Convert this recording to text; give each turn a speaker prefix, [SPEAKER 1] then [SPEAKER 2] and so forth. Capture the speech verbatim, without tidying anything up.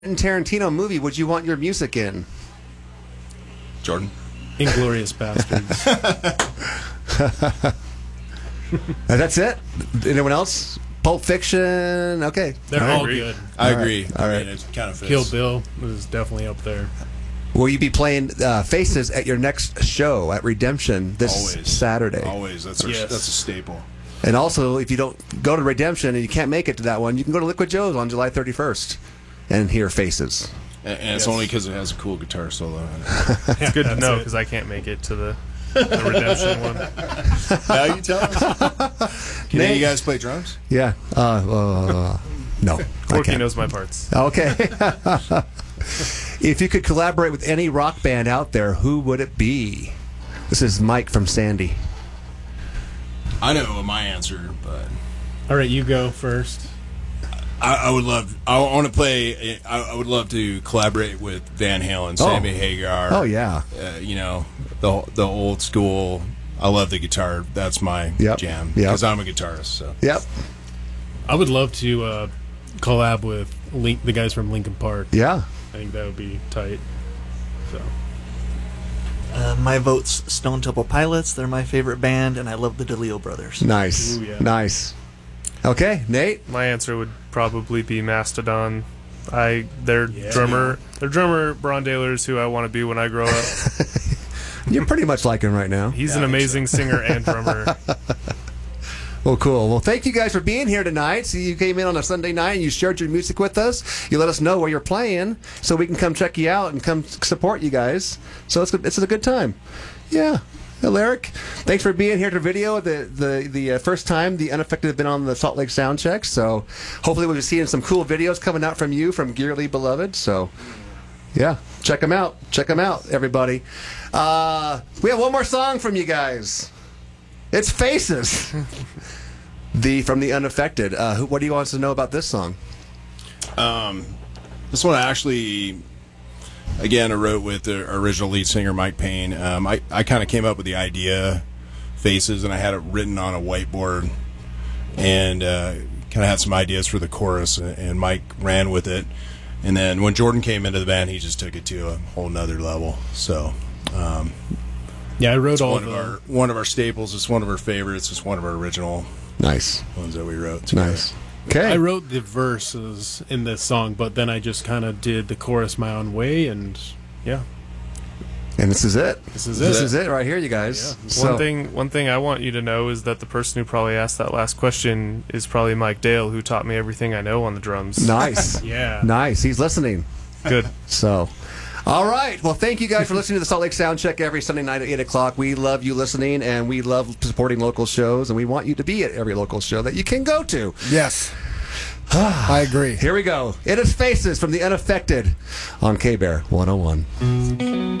[SPEAKER 1] Tarantino movie would you want your music in?
[SPEAKER 2] Jordan?
[SPEAKER 3] Inglourious Bastards.
[SPEAKER 1] That's it? Anyone else? Pulp Fiction? Okay.
[SPEAKER 3] They're all, all good.
[SPEAKER 2] I
[SPEAKER 1] all
[SPEAKER 2] agree.
[SPEAKER 1] Right. All
[SPEAKER 2] I
[SPEAKER 1] right.
[SPEAKER 2] mean, it kind of fits.
[SPEAKER 3] Kill Bill is definitely up there.
[SPEAKER 1] Will you be playing uh, Faces at your next show at Redemption this
[SPEAKER 2] Always.
[SPEAKER 1] Saturday?
[SPEAKER 2] Always. That's, our,
[SPEAKER 3] Yes.
[SPEAKER 2] that's a staple.
[SPEAKER 1] And also, if you don't go to Redemption and you can't make it to that one, you can go to Liquid Joe's on July thirty-first and hear Faces.
[SPEAKER 2] And, and it's
[SPEAKER 3] Yes.
[SPEAKER 2] only because it has a cool guitar solo in it.
[SPEAKER 4] It's good to
[SPEAKER 3] That's
[SPEAKER 4] know
[SPEAKER 3] it.
[SPEAKER 4] because I can't make it to the, the Redemption one.
[SPEAKER 2] Now you tell us. Can any of you guys play drums?
[SPEAKER 1] Yeah. Uh, uh, no. I
[SPEAKER 4] Corky
[SPEAKER 1] can't.
[SPEAKER 4] knows my parts.
[SPEAKER 1] Okay. If you could collaborate with any rock band out there, who would it be? This is Mike from Sandy.
[SPEAKER 2] I know my answer, but
[SPEAKER 3] All right, you go first.
[SPEAKER 2] I, I would love. I want to play. I, I would love to collaborate with Van Halen, Sammy Hagar.
[SPEAKER 1] Oh, yeah.
[SPEAKER 2] Uh, you know, the the old school. I love the guitar. That's my
[SPEAKER 1] Yep.
[SPEAKER 2] jam.
[SPEAKER 1] Yep.
[SPEAKER 2] Because I'm a guitarist. So
[SPEAKER 1] Yep.
[SPEAKER 3] I would love to uh, collab with Link, the guys from Linkin Park.
[SPEAKER 1] Yeah.
[SPEAKER 3] I think that would be tight. So
[SPEAKER 5] Uh, my vote's Stone Temple Pilots. They're my favorite band, and I love the DeLeo brothers.
[SPEAKER 1] Nice.
[SPEAKER 3] Ooh, yeah.
[SPEAKER 1] Nice. Okay, Nate?
[SPEAKER 4] My answer would probably be Mastodon. I their
[SPEAKER 3] Yeah.
[SPEAKER 4] drummer, their drummer Bron Dailers, who I want to be when I grow up.
[SPEAKER 1] You're pretty much like him right now.
[SPEAKER 4] He's
[SPEAKER 2] Yeah,
[SPEAKER 4] an
[SPEAKER 2] I think
[SPEAKER 4] amazing singer and drummer.
[SPEAKER 1] Well, cool. Well, thank you guys for being here tonight. So you came in on a Sunday night and you shared your music with us. You let us know where you're playing so we can come check you out and come support you guys. So it's, it's a good time. Yeah. Well, Eric, thanks for being here to video the the the uh, first time the Unaffected have been on the Salt Lake Soundcheck. So hopefully we'll be seeing some cool videos coming out from you from Dearly Beloved. So yeah, check them out. Check them out, everybody. Uh, we have one more song from you guys. It's Faces. the from the Unaffected. Uh, who, what do you want us to know about this song?
[SPEAKER 2] Um, this one I actually, again, I wrote with the original lead singer Mike Payne. Um, I, I kind of came up with the idea, Faces, and I had it written on a whiteboard, and uh, kind of had some ideas for the chorus, and, and Mike ran with it. And then when Jordan came into the band, he just took it to a whole nother level. So, um,
[SPEAKER 3] yeah, I wrote
[SPEAKER 2] it's
[SPEAKER 3] all
[SPEAKER 2] one
[SPEAKER 3] the
[SPEAKER 2] of our one of our staples. It's one of our favorites. It's one of our original
[SPEAKER 1] Nice.
[SPEAKER 2] ones that we wrote together.
[SPEAKER 1] Nice. Okay.
[SPEAKER 3] I wrote the verses in this song, but then I just kind of did the chorus my own way, and yeah,
[SPEAKER 1] And this is it.
[SPEAKER 3] this is
[SPEAKER 1] This
[SPEAKER 3] it.
[SPEAKER 1] is it right here, you guys.
[SPEAKER 3] Yeah.
[SPEAKER 1] So,
[SPEAKER 4] One thing, one thing I want you to know is that the person who probably asked that last question is probably Mike Dale, who taught me everything I know on the drums.
[SPEAKER 1] Nice.
[SPEAKER 3] Yeah.
[SPEAKER 1] Nice. He's listening.
[SPEAKER 4] Good.
[SPEAKER 1] So, all right. Well, thank you guys for listening to the Salt Lake Soundcheck every Sunday night at eight o'clock. We love you listening, and we love supporting local shows, and we want you to be at every local show that you can go to.
[SPEAKER 6] Yes. I agree.
[SPEAKER 1] Here we go. It is Faces from the Unaffected on K-Bear one oh one.